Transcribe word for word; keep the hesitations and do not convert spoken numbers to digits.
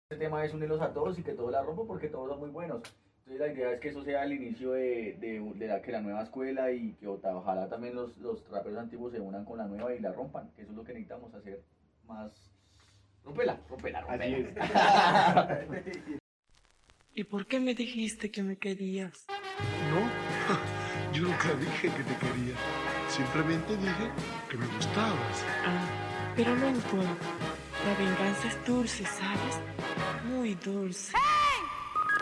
este tema es unirlos a todos y que todos la rompan porque todos son muy buenos. Entonces la idea es que eso sea el inicio de, de, de la, que la nueva escuela y que ojalá también los, los raperos antiguos se unan con la nueva y la rompan, que eso es lo que necesitamos hacer más. Rompela, rompela, rompela. ¿Y por qué me dijiste que me querías? No, yo nunca dije que te quería. Simplemente dije que me gustabas. Ah, pero no importa. La venganza es dulce, ¿sabes? Muy dulce.